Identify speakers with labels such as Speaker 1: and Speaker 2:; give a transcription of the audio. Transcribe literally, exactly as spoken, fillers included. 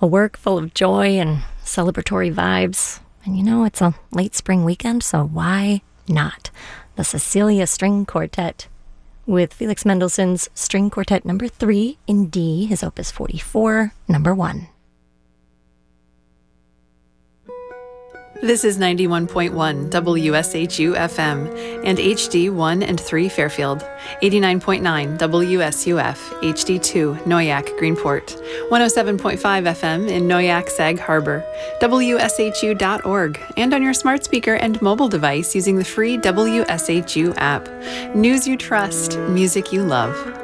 Speaker 1: A work full of joy and celebratory vibes. And you know, it's a late spring weekend, so why not? The Cecilia String Quartet with Felix Mendelssohn's String Quartet number three in D, his opus forty-four, number one.
Speaker 2: This is ninety-one point one W S H U F M and H D one and three Fairfield, eighty-nine point nine W S U F, H D two Noyak Greenport, one oh seven point five F M in Noyak Sag Harbor, W S H U dot org, and on your smart speaker and mobile device using the free W S H U app. News you trust, music you love.